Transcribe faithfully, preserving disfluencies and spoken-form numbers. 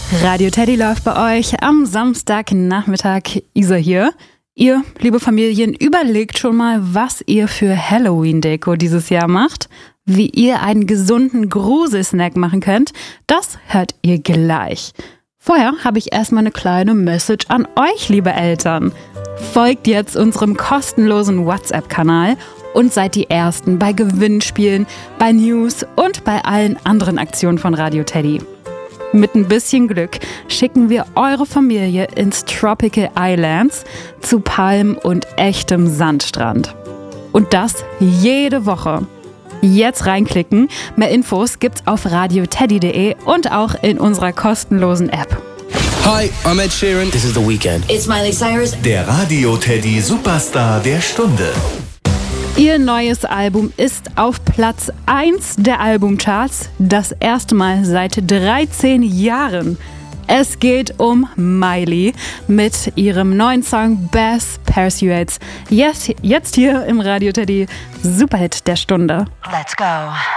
Radio Teddy läuft bei euch am Samstagnachmittag. Isa hier. Ihr, liebe Familien, überlegt schon mal, was ihr für Halloween-Deko dieses Jahr macht. Wie ihr einen gesunden Gruselsnack machen könnt, das hört ihr gleich. Vorher habe ich erstmal eine kleine Message an euch, liebe Eltern. Folgt jetzt unserem kostenlosen WhatsApp-Kanal und seid die Ersten bei Gewinnspielen, bei News und bei allen anderen Aktionen von Radio Teddy. Mit ein bisschen Glück schicken wir eure Familie ins Tropical Islands zu Palmen und echtem Sandstrand. Und das jede Woche. Jetzt reinklicken. Mehr Infos gibt's auf radioteddy punkt de und auch in unserer kostenlosen App. Hi, I'm Ed Sheeran. This is The Weeknd. It's Miley Cyrus. Der Radio Teddy Superstar der Stunde. Ihr neues Album ist auf Platz eins der Albumcharts, das erste Mal seit dreizehn Jahren. Es geht um Miley mit ihrem neuen Song Best Pursuits. Yes, jetzt hier im Radio Teddy Superhit der Stunde. Let's go.